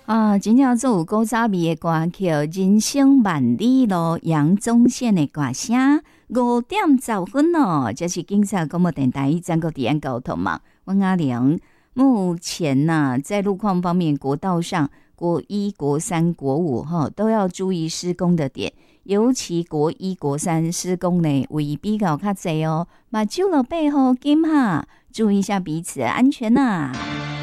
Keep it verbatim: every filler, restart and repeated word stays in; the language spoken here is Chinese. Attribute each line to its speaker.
Speaker 1: 啊，真正做有古早味的歌曲，人生万里路，杨宗宪的歌声，五点十分哦，这是警察广播电台全国治安交通嘛。温阿良，目前呐、啊，在路况方面，国道上国一、国三、国五哈都要注意施工的点，尤其国一、国三施工呢，位比较较侪哦，把酒了背后跟哈，注意一下彼此的安全呐、啊。